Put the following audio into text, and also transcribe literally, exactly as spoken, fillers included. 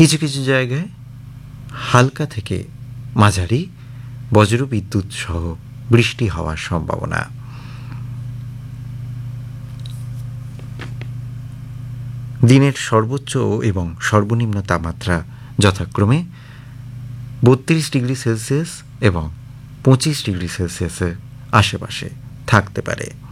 কিছু কিছু জায়গায় হালকা থেকে মাঝারি বজ্রবিদ্যুৎ সহ বৃষ্টি হওয়ার সম্ভাবনা। দিনের সর্বোচ্চ এবং সর্বনিম্ন তাপমাত্রা যথাক্রমে বত্রিশ ডিগ্রি সেলসিয়াস এবং পঁচিশ ডিগ্রি সেলসিয়াসের আশেপাশে থাকতে পারে।